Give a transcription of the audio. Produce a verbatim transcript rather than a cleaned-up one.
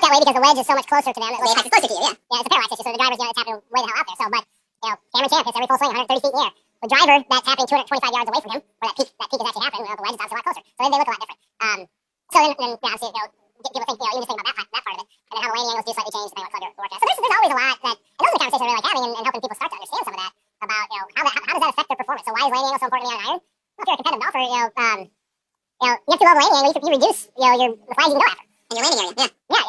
that way because the wedge is so much closer to them. It looks like it's closer to you, yeah. Yeah, it's a parallax issue, so the driver's, you know, tapping way the hell out there. So, but, you know, Cameron Champ hits every full swing, one hundred thirty feet in the air. The driver that's tapping two hundred twenty-five yards away from him, where that peak, that peak is actually happening, well, the wedge is obviously a lot closer. So they, they look a lot different. Um, so then, then yeah, obviously, you know, people think, you know, you just think about that, that part of it, and then how the landing angles do slightly change depending on what club you're working on. So there's, there's always a lot that, and those are the conversations I really like having and, and helping people start to understand some of that about, you know, how, that, how, how does that affect their performance? So why is landing angle so important to me on iron? Well, if you're a competitive golfer, you know, um, you know, you have too low of a landing angle, you, you reduce, you know, your, the flags you can go after. And your landing area, yeah. Yeah,